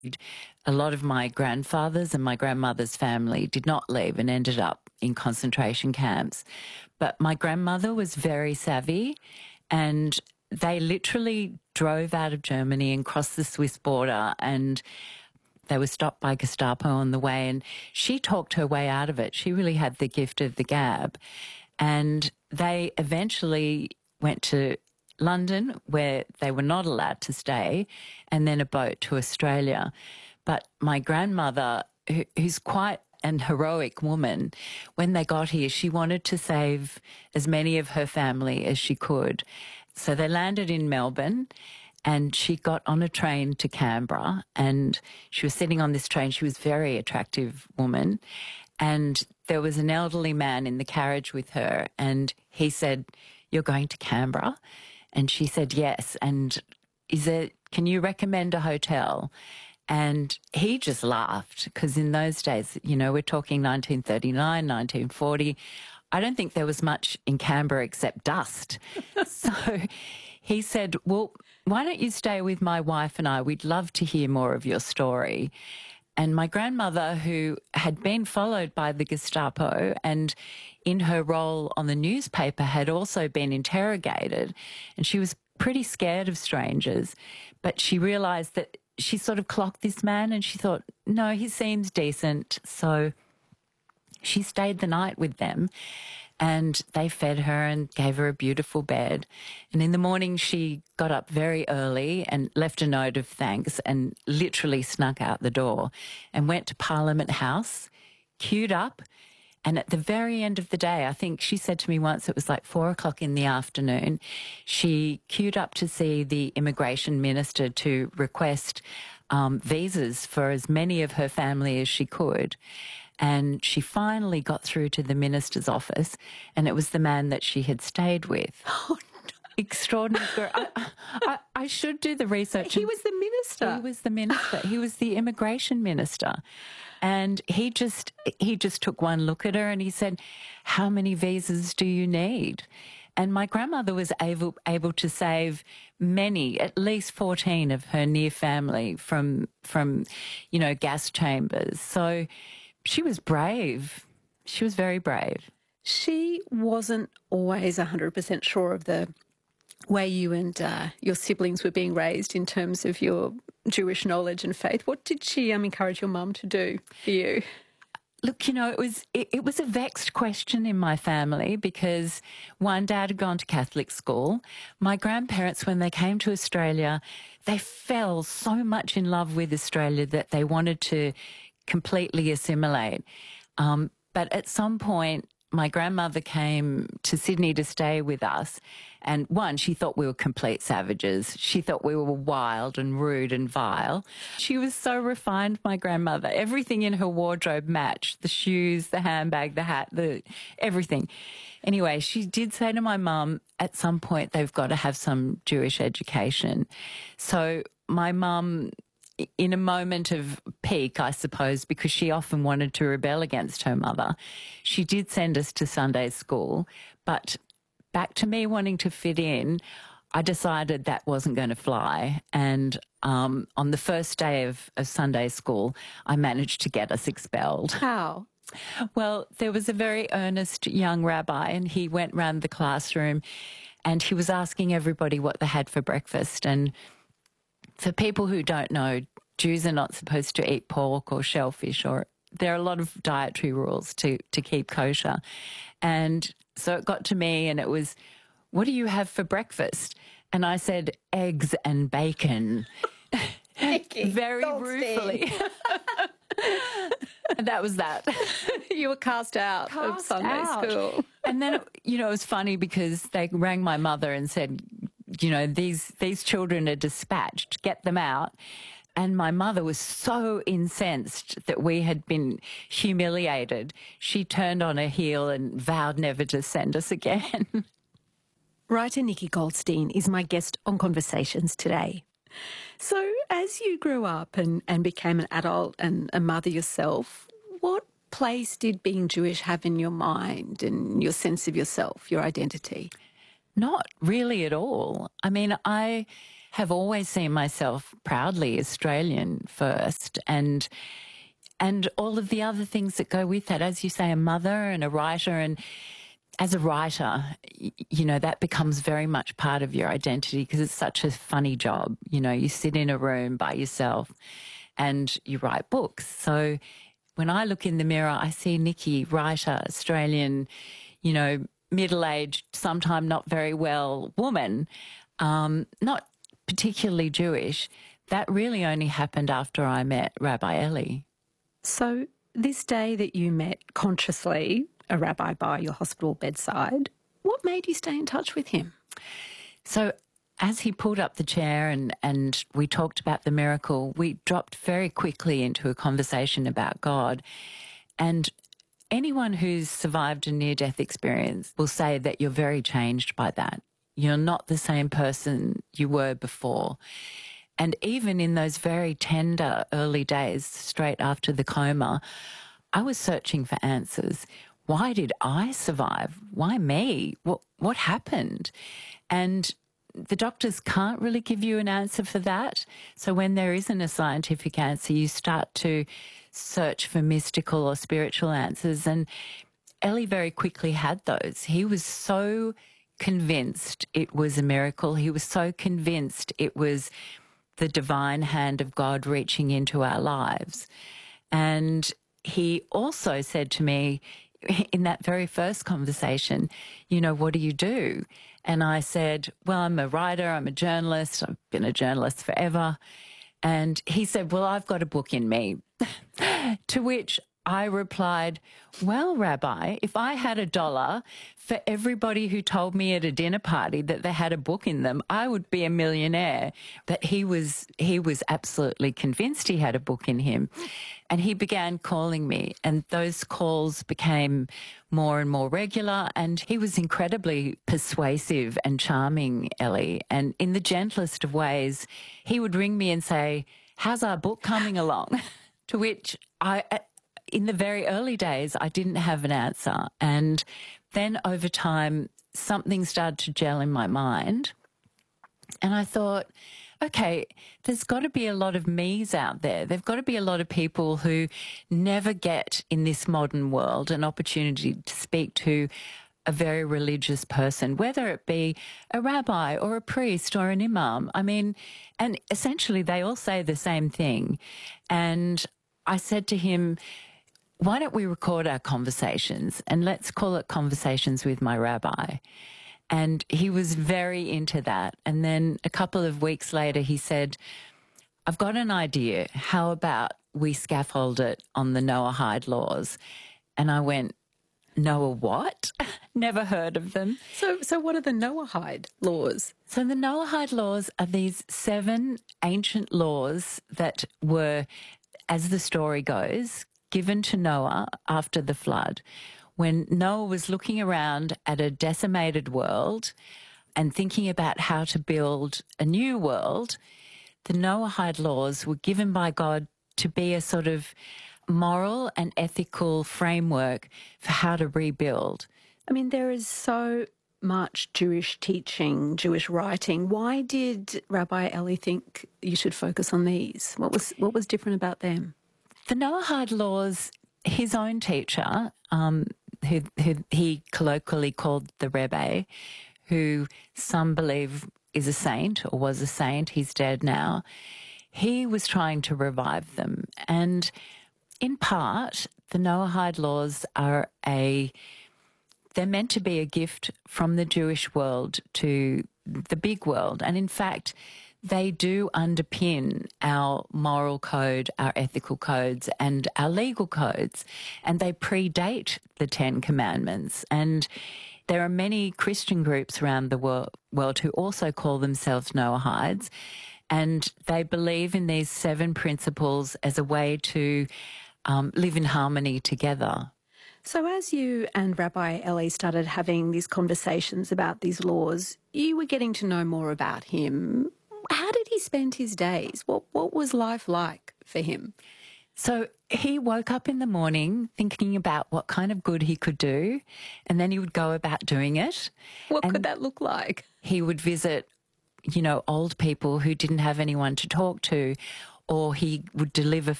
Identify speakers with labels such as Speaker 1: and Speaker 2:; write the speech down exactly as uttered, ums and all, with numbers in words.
Speaker 1: A lot of my grandfather's and my grandmother's family did not leave and ended up in concentration camps. But my grandmother was very savvy, and they literally drove out of Germany and crossed the Swiss border, and they were stopped by Gestapo on the way, and she talked her way out of it. She really had the gift of the gab. And they eventually went to London, where they were not allowed to stay, and then a boat to Australia. But my grandmother, who, who's quite an heroic woman, when they got here, she wanted to save as many of her family as she could. So they landed in Melbourne, and she got on a train to Canberra, and she was sitting on this train. She was a very attractive woman, and there was an elderly man in the carriage with her, and he said, "You're going to Canberra?" And she said, "Yes." And is it, "Can you recommend a hotel?" And he just laughed, because in those days, you know, we're talking nineteen thirty-nine, nineteen forty. I don't think there was much in Canberra except dust. So he said, "Well, why don't you stay with my wife and I? We'd love to hear more of your story." And my grandmother, who had been followed by the Gestapo and in her role on the newspaper had also been interrogated, and she was pretty scared of strangers, but she realised that she sort of clocked this man and she thought, no, he seems decent. So she stayed the night with them, and they fed her and gave her a beautiful bed. And in the morning she got up very early and left a note of thanks and literally snuck out the door and went to Parliament House, queued up, and at the very end of the day, I think she said to me once, it was like four o'clock in the afternoon, she queued up to see the immigration minister to request um, visas for as many of her family as she could. And she finally got through to the minister's office, and it was the man that she had stayed with.
Speaker 2: Oh, no.
Speaker 1: Extraordinary. I, I, I should do the research.
Speaker 2: He was the minister.
Speaker 1: He was the minister. He was the immigration minister. And he just he just took one look at her and he said, "How many visas do you need?" And my grandmother was able able to save many, at least fourteen of her near family from from, you know, gas chambers. So she was brave. She was very brave.
Speaker 2: She wasn't always one hundred percent sure of the way you and uh, your siblings were being raised in terms of your Jewish knowledge and faith. What did she um, encourage your mum to do for you?
Speaker 1: Look, you know, it was it, it was a vexed question in my family because, one, Dad had gone to Catholic school. My grandparents, when they came to Australia, they fell so much in love with Australia that they wanted to completely assimilate. Um, but at some point, my grandmother came to Sydney to stay with us, and one, she thought we were complete savages. She thought we were wild and rude and vile. She was so refined, my grandmother. Everything in her wardrobe matched, the shoes, the handbag, the hat, the everything. Anyway, she did say to my mum, at some point they've got to have some Jewish education. So my mum, in a moment of pique, I suppose, because she often wanted to rebel against her mother, she did send us to Sunday school. But back to me wanting to fit in, I decided that wasn't going to fly. And um, on the first day of, of Sunday school, I managed to get us expelled.
Speaker 2: How?
Speaker 1: Well, there was a very earnest young rabbi, and he went round the classroom and he was asking everybody what they had for breakfast. And for people who don't know, Jews are not supposed to eat pork or shellfish, or there are a lot of dietary rules to, to keep kosher. And so it got to me and it was, "What do you have for breakfast?" And I said, "Eggs and bacon." Very ruefully. And that was that.
Speaker 2: You were cast out
Speaker 1: Cast
Speaker 2: of Sunday
Speaker 1: out.
Speaker 2: school.
Speaker 1: And then, you know, it was funny because they rang my mother and said, you know, these these children are dispatched, get them out. And my mother was so incensed that we had been humiliated. She turned on her heel and vowed never to send us again.
Speaker 2: Writer Nikki Goldstein is my guest on Conversations today. So as you grew up and, and became an adult and a mother yourself, what place did being Jewish have in your mind and your sense of yourself, your identity?
Speaker 1: Not really at all. I mean, I have always seen myself proudly Australian first, and and all of the other things that go with that. As you say, a mother and a writer, and as a writer, you know, that becomes very much part of your identity because it's such a funny job. You know, you sit in a room by yourself and you write books. So when I look in the mirror, I see Nikki, writer, Australian, you know, middle-aged, sometime not very well woman, um, not particularly Jewish. That really only happened after I met Rabbi Eli.
Speaker 2: So this day that you met consciously a rabbi by your hospital bedside, what made you stay in touch with him?
Speaker 1: So as he pulled up the chair and, and we talked about the miracle, we dropped very quickly into a conversation about God. And anyone who's survived a near-death experience will say that you're very changed by that. You're not the same person you were before. And even in those very tender early days, straight after the coma, I was searching for answers. Why did I survive? Why me? What, what happened? And the doctors can't really give you an answer for that. So when there isn't a scientific answer, you start to search for mystical or spiritual answers. And Eli very quickly had those. He was so convinced it was a miracle. He was so convinced it was the divine hand of God reaching into our lives. And he also said to me in that very first conversation, you know, what do you do? And I said, well, I'm a writer, I'm a journalist, I've been a journalist forever. And he said, well, I've got a book in me. To which I replied, well, Rabbi, if I had a dollar for everybody who told me at a dinner party that they had a book in them, I would be a millionaire. But he was, he was absolutely convinced he had a book in him. And he began calling me, and those calls became more and more regular, and he was incredibly persuasive and charming, Eli. And in the gentlest of ways, he would ring me and say, how's our book coming along? To which I, in the very early days, I didn't have an answer. And then over time, something started to gel in my mind. And I thought, okay, there's got to be a lot of me's out there. There've got to be a lot of people who never get in this modern world an opportunity to speak to a very religious person, whether it be a rabbi or a priest or an imam. I mean, and essentially they all say the same thing. And I said to him, why don't we record our conversations and let's call it Conversations with My Rabbi. And he was very into that. And then a couple of weeks later, he said, I've got an idea. How about we scaffold it on the Noahide laws? And I went, Noah what? Never heard of them.
Speaker 2: So, so what are the Noahide laws?
Speaker 1: So the Noahide laws are these seven ancient laws that were, as the story goes, given to Noah after the flood, when Noah was looking around at a decimated world and thinking about how to build a new world. The Noahide laws were given by God to be a sort of moral and ethical framework for how to rebuild.
Speaker 2: I mean, there is so much Jewish teaching, Jewish writing. Why did Rabbi Eli think you should focus on these? What was what was different about them?
Speaker 1: The Noahide laws, his own teacher, um, who, who he colloquially called the Rebbe, who some believe is a saint or was a saint, he's dead now, he was trying to revive them. And in part, the Noahide laws are a, they're meant to be a gift from the Jewish world to the big world. And in fact, they do underpin our moral code, our ethical codes and our legal codes, and they predate the Ten Commandments. And there are many Christian groups around the world, world who also call themselves Noahides, and they believe in these seven principles as a way to um, live in harmony together.
Speaker 2: So as you and Rabbi Eli started having these conversations about these laws, you were getting to know more about him. How did he spend his days? What what was life like for him?
Speaker 1: So he woke up in the morning thinking about what kind of good he could do, and then he would go about doing it.
Speaker 2: What
Speaker 1: and
Speaker 2: could that look like?
Speaker 1: He would visit you know, old people who didn't have anyone to talk to, or he would deliver